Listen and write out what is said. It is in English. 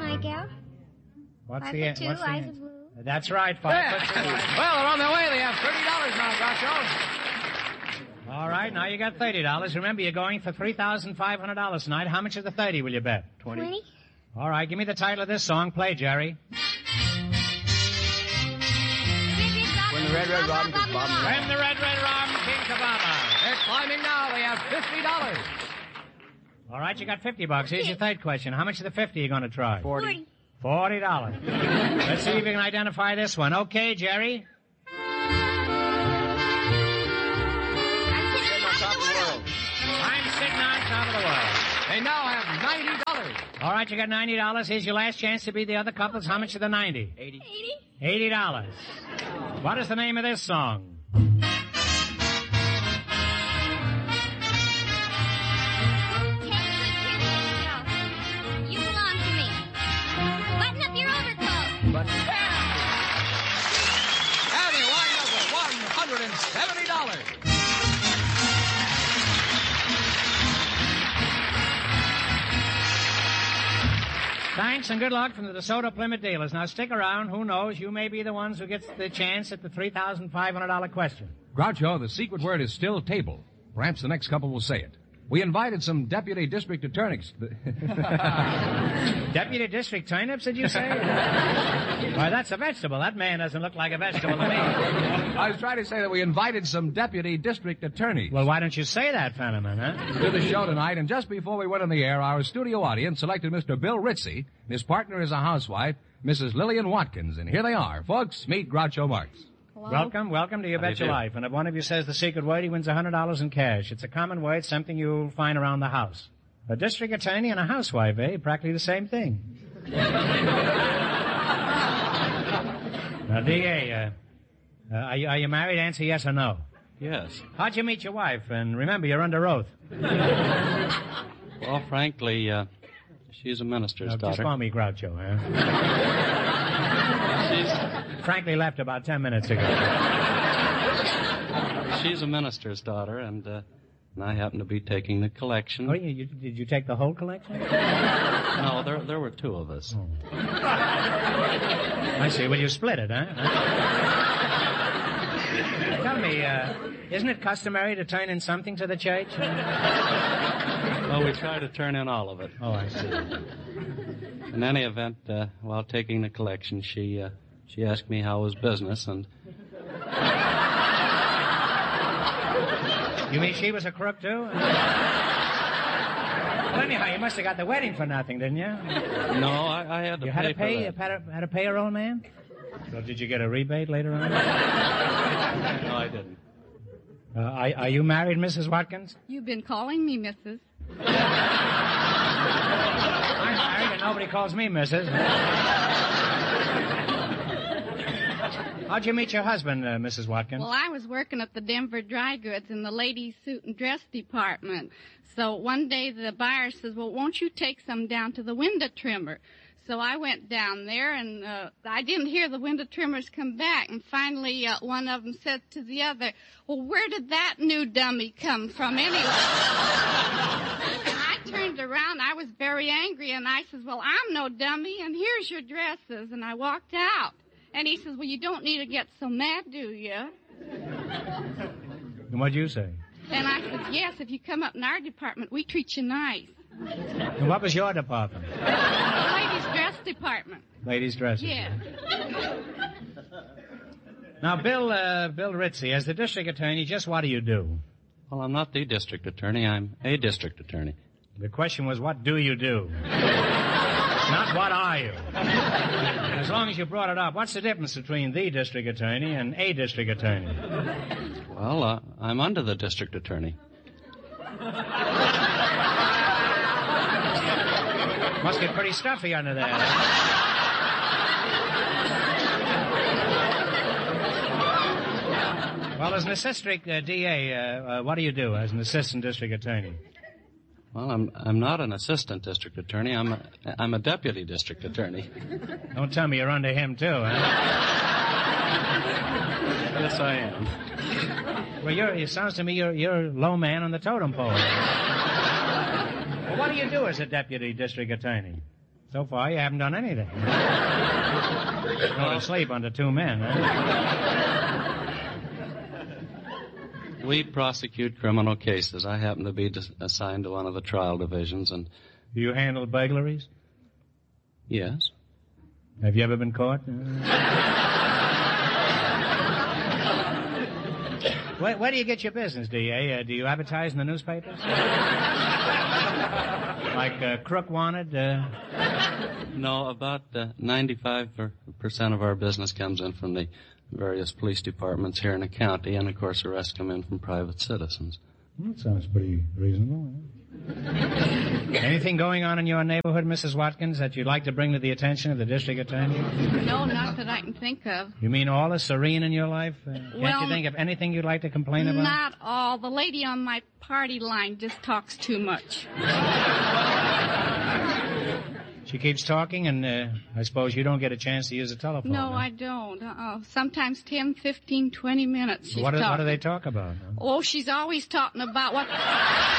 my gal. What's 5 the foot 2, what's the eyes answer? of blue. That's right, 5 foot 2. Well, they're on their way. They have $30 now, Groucho. All right, now you got $30. Remember, you're going for $3,500 tonight. How much of the 30 will you bet? 20. All right, give me the title of this song. Play, Jerry. When the red robin goes bobbing. When the red robin King Kabama. They're climbing now. They have $50. All right, you got $50. Here's your third question. How much of the 50 are you going to try? 40. $40. Let's see if you can identify this one. Okay, Jerry. I'm sitting on top of the world. They now have $90. All right, you got $90. Here's your last chance to be the other couples. How much of the 90? 80. $80. What is the name of this song? You belong to me. Button up your overcoat. But and they wind up with $170. Thanks and good luck from the DeSoto Plymouth dealers. Now stick around. Who knows? You may be the ones who gets the chance at the $3,500 question. Groucho, the secret word is still table. Perhaps the next couple will say it. We invited some deputy district attorneys. Deputy District Turnips, did you say? Why, that's a vegetable. That man doesn't look like a vegetable to me. I was trying to say that we invited some deputy district attorneys Well, why don't you say that, Fenneman, huh? to the show tonight, and just before we went on the air, our studio audience selected Mr. Bill Ritzy, and his partner is a housewife, Mrs. Lillian Watkins, and here they are. Folks, meet Groucho Marx. Hello? Welcome to You Bet Your Life. And if one of you says the secret word, he wins $100 in cash. It's a common word, something you'll find around the house. A district attorney and a housewife, eh? Practically the same thing. Now, D.A., are you married? Answer yes or no. Yes. How'd you meet your wife? And remember, you're under oath. Well, frankly, she's a minister's Just daughter. call me Groucho, huh? Frankly left about 10 minutes ago. She's a minister's daughter, and I happen to be taking the collection. Oh, did you take the whole collection? No, there were two of us. Oh. I see. Well, you split it, huh? Tell me, isn't it customary to turn in something to the church? Well, we try to turn in all of it. Oh, I see. In any event, while taking the collection, she asked me how was business, and You mean she was a crook, too? Well, anyhow, you must have got the wedding for nothing, didn't you? no, I had to You pay had to pay, for that. had to pay your old man? So did you get a rebate later on? No, I didn't. Are you married, Mrs. Watkins? You've been calling me Mrs. I'm married and nobody calls me Mrs. How'd you meet your husband, Mrs. Watkins? Well, I was working at the Denver Dry Goods in the ladies' suit and dress department. So one day the buyer says, well, won't you take some down to the window trimmer? So I went down there, and I didn't hear the window trimmers come back. And finally, one of them said to the other, well, where did that new dummy come from anyway? I turned around. I was very angry, and I says, well, I'm no dummy, and here's your dresses. And I walked out. And he says, well, you don't need to get so mad, do you? And what'd you say? And I said, yes, if you come up in our department, we treat you nice. And what was your department? The ladies' dress department. Ladies' dresses. Yeah. Now, Bill Ritzy, as the district attorney, just what do you do? Well, I'm not the district attorney. I'm a district attorney. The question was, what do you do? Not what are you? As long as you brought it up, what's the difference between the district attorney and a district attorney? Well, I'm under the district attorney. Must get pretty stuffy under there. Well, as an assistant DA, what do you do as an assistant district attorney? Well, I'm not an assistant district attorney. I'm a deputy district attorney. Don't tell me you're under him, too, huh? Yes, I am. Well, it sounds to me you're a low man on the totem pole. Well, what do you do as a deputy district attorney? So far, you haven't done anything. Go to sleep under two men, huh? We prosecute criminal cases. I happen to be assigned to one of the trial divisions, and... Do you handle burglaries? Yes. Have you ever been caught? Where do you get your business, D.A.? Do you advertise in the newspapers? Like Crook Wanted? No, about 95% of our business comes in from the various police departments here in the county, and, of course, the rest come in from private citizens. That sounds pretty reasonable. Anything going on in your neighborhood, Mrs. Watkins, that you'd like to bring to the attention of the district attorney? No, not that I can think of. You mean all is serene in your life? Can't you think of anything you'd like to complain about? Not all. The lady on my party line just talks too much. She keeps talking, and I suppose you don't get a chance to use the telephone. No, huh? I don't. Sometimes 10, 15, 20 minutes she's What do talking. they talk about? Huh? Oh, she's always talking about what...